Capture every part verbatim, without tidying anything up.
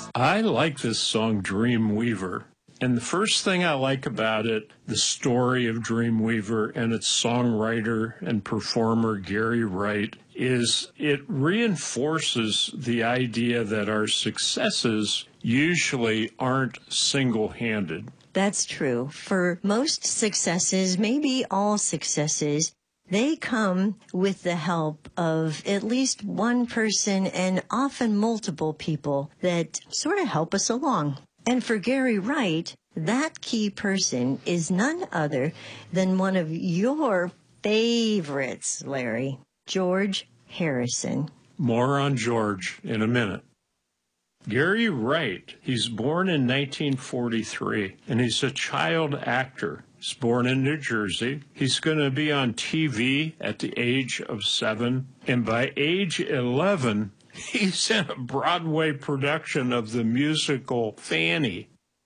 I like this song, Dreamweaver. And the first thing I like about it, the story of Dreamweaver and its songwriter and performer, Gary Wright, is it reinforces the idea that our successes usually aren't single-handed. That's true. For most successes, maybe all successes, they come with the help of at least one person and often multiple people that sort of help us along. And for Gary Wright, that key person is none other than one of your favorites, Larry, George Harrison. More on George in a minute. Gary Wright, he's born in nineteen forty-three, and he's a child actor. He's born in New Jersey. He's going to be on T V at the age of seven, and by age eleven, he's in a Broadway production of the musical Fanny.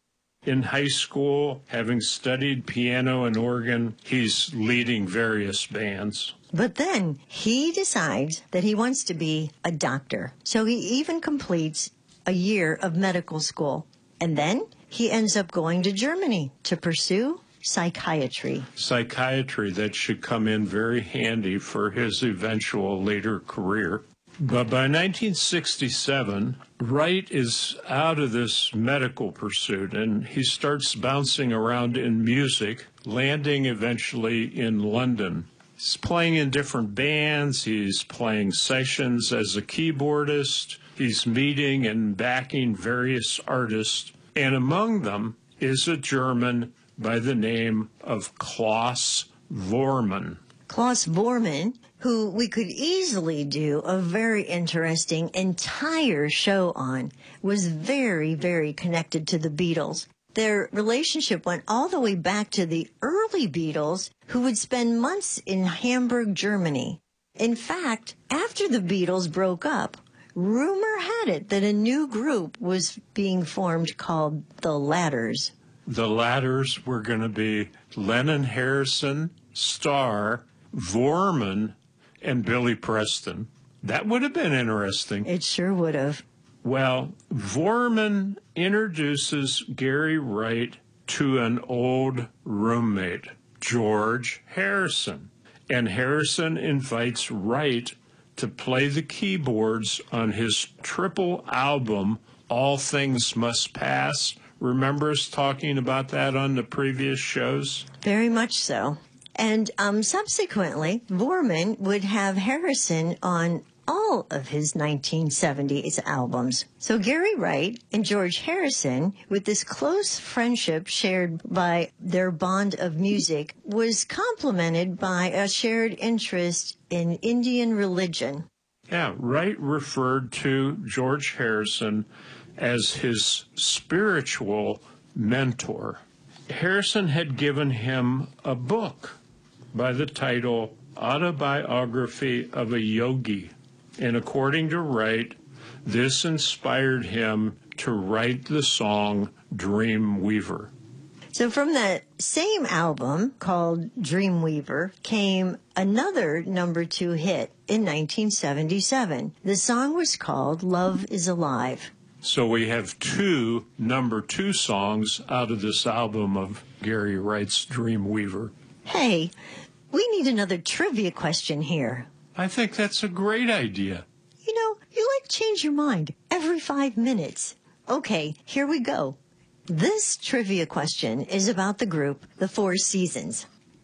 In high school, having studied piano and organ, he's leading various bands. But then he decides that he wants to be a doctor. So he even completes a year of medical school. And then he ends up going to Germany to pursue psychiatry. Psychiatry, that should come in very handy for his eventual later career. But by nineteen sixty-seven, Wright is out of this medical pursuit, and he starts bouncing around in music, landing eventually in London. He's playing in different bands. He's playing sessions as a keyboardist. He's meeting and backing various artists, and among them is a German by the name of Klaus Voormann. Klaus Voormann, who we could easily do a very interesting entire show on, was very, very connected to the Beatles. Their relationship went all the way back to the early Beatles, who would spend months in Hamburg, Germany. In fact, after the Beatles broke up, rumor had it that a new group was being formed called the Ladders. The Ladders were going to be Lennon, Harrison, Starr, Voormann, and Billy Preston. That would have been interesting. It sure would have. Well, Voormann introduces Gary Wright to an old roommate, George Harrison. And Harrison invites Wright to play the keyboards on his triple album, All Things Must Pass. Remember us talking about that on the previous shows? Very much so. And um, subsequently, Voormann would have Harrison on all of his nineteen seventies albums. So Gary Wright and George Harrison, with this close friendship shared by their bond of music, was complemented by a shared interest in Indian religion. Yeah, Wright referred to George Harrison as his spiritual mentor. Harrison had given him a book by the title Autobiography of a Yogi. And according to Wright, this inspired him to write the song Dreamweaver. So from that same album called Dreamweaver came another number two hit in nineteen seventy-seven. The song was called Love is Alive. So we have two number two songs out of this album of Gary Wright's Dreamweaver. Hey, we need another trivia question here. I think that's a great idea. You know, you like to change your mind every five minutes. Okay, here we go. This trivia question is about the group The Four Seasons.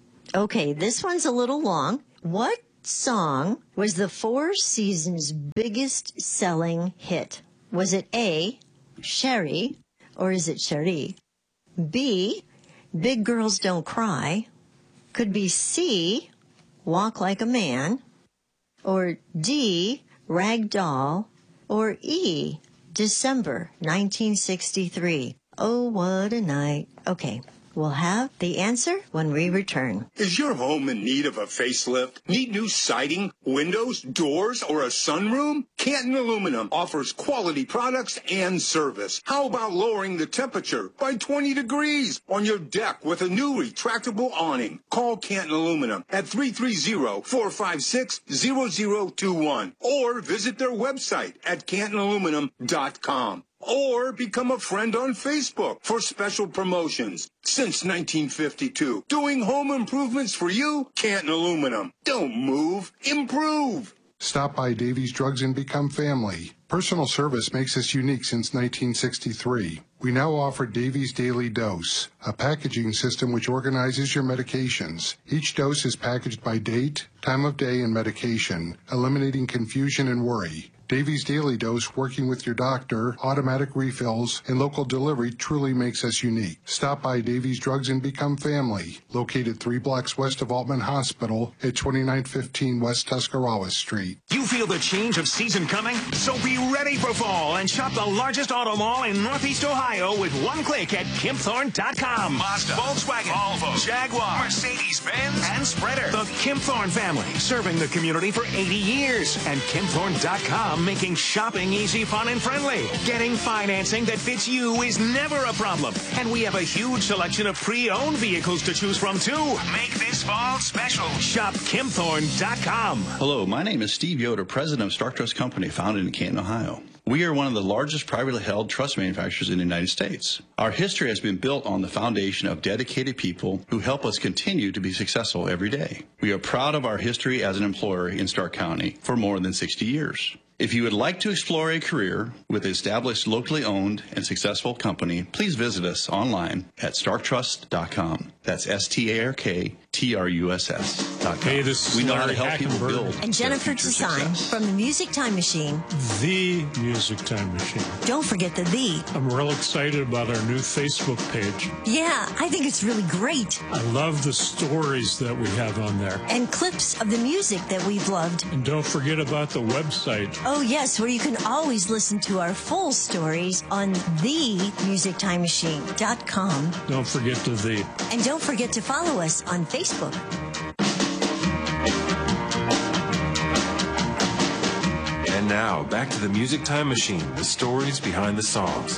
Okay, this one's a little long. What song was The Four Seasons' biggest selling hit? Was it A, Sherry, or is it Cherie? B, Big Girls Don't Cry. Could be C, Walk Like a Man. Or D, Rag Doll. Or E, December nineteen sixty-three. Oh, what a night. Okay, we'll have the answer when we return. Is your home in need of a facelift? Need new siding, windows, doors, or a sunroom? Canton Aluminum offers quality products and service. How about lowering the temperature by twenty degrees on your deck with a new retractable awning? Call Canton Aluminum at three three zero, four five six, zero zero two one or visit their website at canton aluminum dot com. or become a friend on Facebook for special promotions. Since nineteen fifty-two, doing home improvements for you, Canton Aluminum. Don't move, improve. Stop by Davies Drugs and become family. Personal service makes us unique since nineteen sixty-three. We now offer Davies Daily Dose, a packaging system which organizes your medications. Each dose is packaged by date, time of day, and medication, eliminating confusion and worry. Davies Daily Dose, working with your doctor, automatic refills, and local delivery truly makes us unique. Stop by Davies Drugs and become family. Located three blocks west of Altman Hospital at twenty-nine fifteen West Tuscarawas Street. You feel the change of season coming? So be ready for fall and shop the largest auto mall in Northeast Ohio with one click at Kempthorne dot com. Mazda, Volkswagen, Volvo, Jaguar, Mercedes-Benz, and Spreader. The Kempthorne family, serving the community for eighty years. And Kempthorne dot com, making shopping easy, fun, and friendly. Getting financing that fits you is never a problem. And we have a huge selection of pre-owned vehicles to choose from, too. Make this fall special. Shop Kempthorne dot com. Hello, my name is Steve Yoder, president of Stark Trust Company, founded in Canton, Ohio. We are one of the largest privately held trust manufacturers in the United States. Our history has been built on the foundation of dedicated people who help us continue to be successful every day. We are proud of our history as an employer in Stark County for more than sixty years. If you would like to explore a career with an established, locally owned, and successful company, please visit us online at stark trust dot com. That's S T A R K T R U S S dot com. Hey, this is we know how to Larry help people Hackenberg. build And Jennifer their future Tassan success. from the Music Time Machine. The Music Time Machine. Don't forget the the. I'm real excited about our new Facebook page. Yeah, I think it's really great. I love the stories that we have on there. And clips of the music that we've loved. And don't forget about the website. Oh, yes, where you can always listen to our full stories on the music time machine dot com. Don't forget to the. And don't forget to follow us on Facebook. And now, back to the Music Time Machine, the stories behind the songs.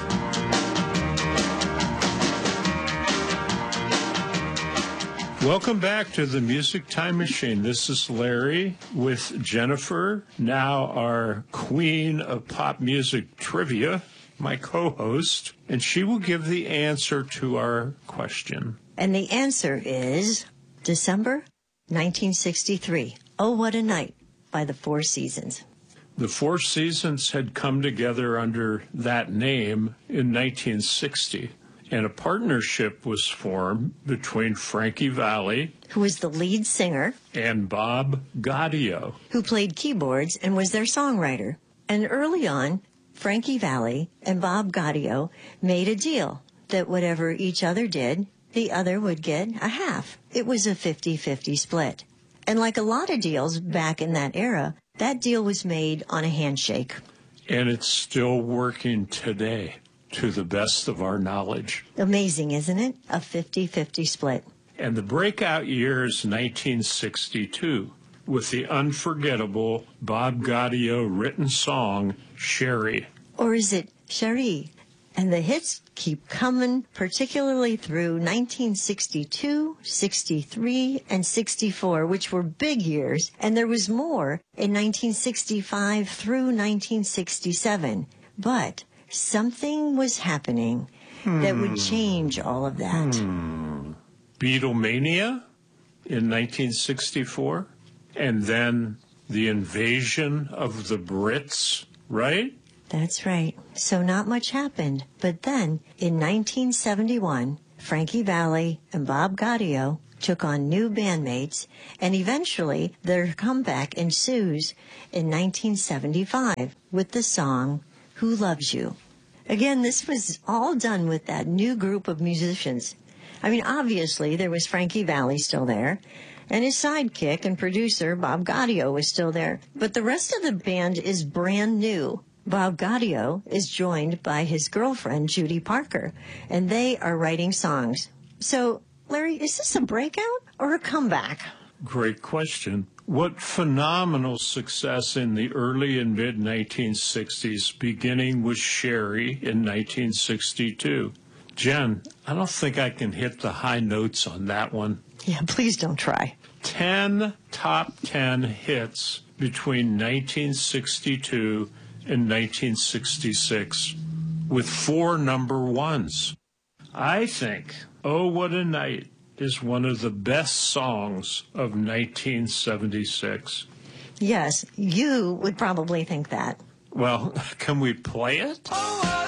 Welcome back to the Music Time Machine. This is Larry with Jennifer, now our queen of pop music trivia, my co-host, and she will give the answer to our question. And the answer is December nineteen sixty-three. Oh, What a Night by the Four Seasons. The Four Seasons had come together under that name in nineteen sixty, and a partnership was formed between Frankie Valli, Who was the lead singer, and Bob Gaudio. who played keyboards and was their songwriter. And early on, Frankie Valli and Bob Gaudio made a deal that whatever each other did, the other would get a half. It was a fifty-fifty split. And like a lot of deals back in that era, that deal was made on a handshake. And it's still working today, to the best of our knowledge. Amazing, isn't it? A fifty-fifty split. And the breakout year is nineteen sixty-two, with the unforgettable Bob Gaudio written song, Sherry. Or is it Cherie? And the hits keep coming, particularly through nineteen sixty-two, sixty-three, and sixty-four, which were big years. And there was more in nineteen sixty-five through nineteen sixty-seven. But something was happening hmm. that would change all of that. Hmm. Beatlemania in nineteen sixty-four, and then the invasion of the Brits, right? That's right. So not much happened. But then, in nineteen seventy-one, Frankie Valli and Bob Gaudio took on new bandmates, and eventually their comeback ensues in nineteen seventy-five with the song, Who Loves You? Again, this was all done with that new group of musicians. I mean, obviously, there was Frankie Valli still there, and his sidekick and producer, Bob Gaudio, was still there. But the rest of the band is brand new. Bob Gaudio is joined by his girlfriend, Judy Parker, and they are writing songs. So, Larry, is this a breakout or a comeback? Great question. What phenomenal success in the early and mid nineteen sixties, beginning with Sherry in nineteen sixty-two. Jen, I don't think I can hit the high notes on that one. Yeah, please don't try. Ten top ten hits between nineteen sixty-two and nineteen sixty-six. with four number ones. I think Oh What a Night is one of the best songs of nineteen seventy-six. Yes, you would probably think that. Well, can we play it?